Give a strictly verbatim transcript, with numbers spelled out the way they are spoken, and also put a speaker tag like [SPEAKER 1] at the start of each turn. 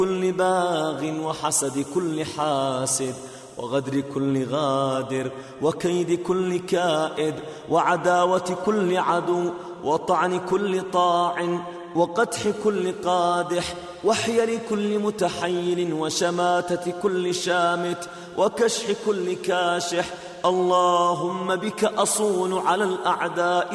[SPEAKER 1] كل باغ وحسد كل حاسد وغدر كل غادر وكيد كل كائد وعداوة كل عدو وطعن كل طاعن وقدح كل قادح وحيل كل متحيل وشماتة كل شامت وكشح كل كاشح. اللهم بك أصون على الأعداء